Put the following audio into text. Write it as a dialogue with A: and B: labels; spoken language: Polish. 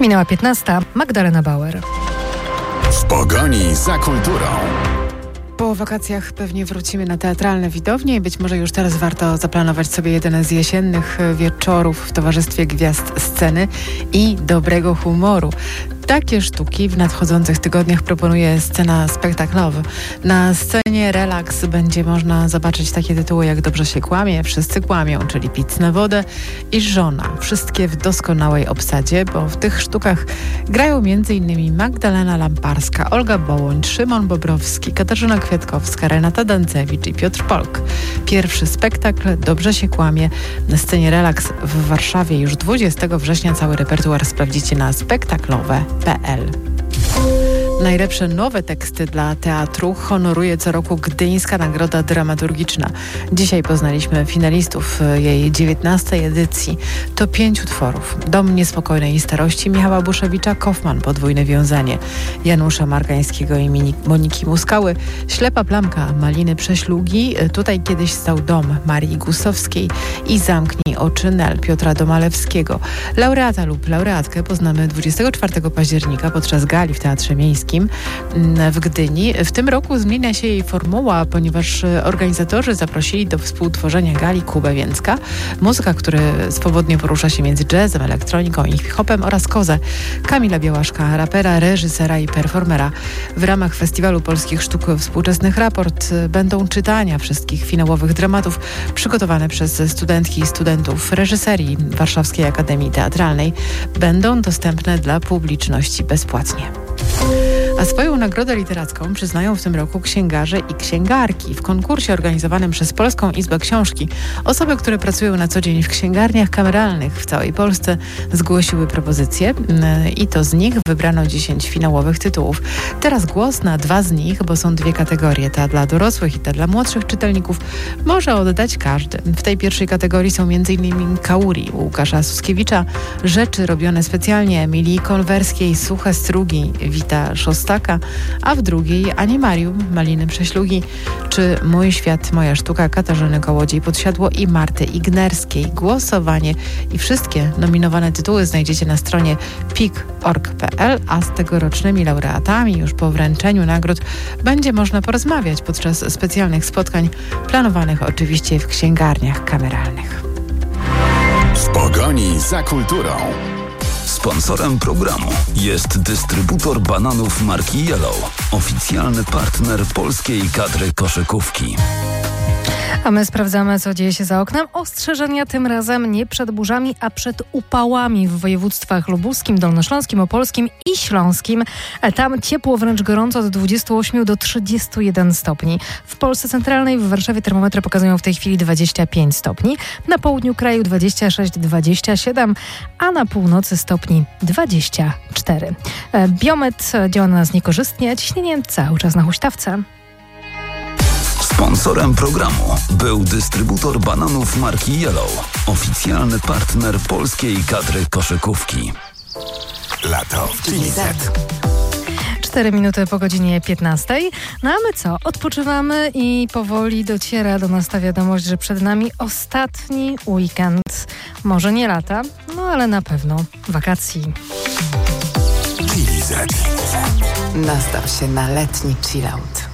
A: Minęła 15. Magdalena Bauer.
B: W pogoni za kulturą.
C: Po wakacjach pewnie wrócimy na teatralne widownie i być może już teraz warto zaplanować sobie jeden z jesiennych wieczorów w towarzystwie gwiazd sceny i dobrego humoru. Takie sztuki w nadchodzących tygodniach proponuje Scena spektaklowa. Na scenie Relaks będzie można zobaczyć takie tytuły jak Dobrze się kłamie, Wszyscy kłamią, czyli Pic na wodę i Żona. Wszystkie w doskonałej obsadzie, bo w tych sztukach grają m.in. Magdalena Lamparska, Olga Bołoń, Szymon Bobrowski, Katarzyna Kwiatkowska, Renata Dancewicz i Piotr Polk. Pierwszy spektakl Dobrze się kłamie na scenie Relaks w Warszawie już 20 września. Cały repertuar sprawdzicie na spektaklowe.pl. Najlepsze nowe teksty dla teatru honoruje co roku Gdyńska Nagroda Dramaturgiczna. Dzisiaj poznaliśmy finalistów jej 19. edycji. To 5 utworów. Dom niespokojnej starości Michała Buszewicza, Kaufman, Podwójne wiązanie Janusza Margańskiego i Moniki Muskały, Ślepa plamka Maliny Prześlugi, Tutaj kiedyś stał dom Marii Gusowskiej i Zamknij oczy Nel Piotra Domalewskiego. Laureata lub laureatkę poznamy 24 października podczas gali w Teatrze Miejskim w Gdyni. W tym roku zmienia się jej formuła, ponieważ organizatorzy zaprosili do współtworzenia gali Kubę Więcka, muzyka, który swobodnie porusza się między jazzem, elektroniką i hip-hopem, oraz Kozę, Kamila Białaszka, rapera, reżysera i performera. W ramach Festiwalu Polskich Sztuk Współczesnych Raport będą czytania wszystkich finałowych dramatów przygotowane przez studentki i studentów reżyserii Warszawskiej Akademii Teatralnej. Będą dostępne dla publiczności bezpłatnie. A swoją nagrodę literacką przyznają w tym roku księgarze i księgarki. W konkursie organizowanym przez Polską Izbę Książki osoby, które pracują na co dzień w księgarniach kameralnych w całej Polsce, zgłosiły propozycje i to z nich wybrano 10 finałowych tytułów. Teraz głos na 2 z nich, bo są 2 kategorie, ta dla dorosłych i ta dla młodszych czytelników, może oddać każdy. W tej pierwszej kategorii są m.in. Kauri Łukasza Suskiewicza, Rzeczy robione specjalnie Emilii Konwerskiej, Suche strugi Wita Szostaka, a w drugiej Animarium Maliny Prześlugi, czy Mój świat, moja sztuka Katarzyny Kołodziej-Podsiadło i Marty Ignerskiej. Głosowanie i wszystkie nominowane tytuły znajdziecie na stronie pik.org.pl, a z tegorocznymi laureatami już po wręczeniu nagród będzie można porozmawiać podczas specjalnych spotkań planowanych oczywiście w księgarniach kameralnych.
B: W pogoni za kulturą.
D: Sponsorem programu jest dystrybutor bananów marki Yellow, oficjalny partner polskiej kadry koszykówki.
A: A my sprawdzamy, co dzieje się za oknem. Ostrzeżenia tym razem nie przed burzami, a przed upałami w województwach lubuskim, dolnośląskim, opolskim i śląskim. Tam ciepło, wręcz gorąco, od 28 do 31 stopni. W Polsce centralnej, w Warszawie termometry pokazują w tej chwili 25 stopni. Na południu kraju 26-27, a na północy stopni 24. Biometr działa na nas niekorzystnie, ciśnienie cały czas na huśtawce.
D: Sponsorem programu był dystrybutor bananów marki Yellow, oficjalny partner polskiej kadry koszykówki.
B: Lato w GZ.
A: 4 minuty po godzinie 15. No a my co? Odpoczywamy i powoli dociera do nas ta wiadomość, że przed nami ostatni weekend. Może nie lata, no ale na pewno wakacji.
B: GZ.
C: Nastaw się na letni chillout.